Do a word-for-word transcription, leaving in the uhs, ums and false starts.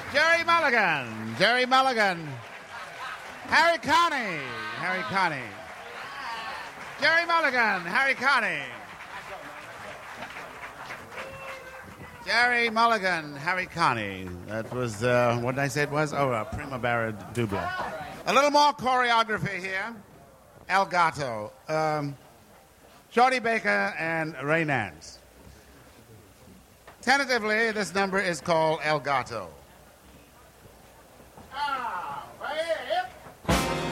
Jerry Mulligan. Jerry Mulligan. Harry Connick. Harry Connick. Jerry Mulligan. Harry Connick. Jerry Mulligan. Harry Connick. That was, uh, what did I say it was? Oh, a Primavera double. A little more choreography here. El Gato. Um, Shorty Baker and Ray Nance. Tentatively, this number is called El Gato.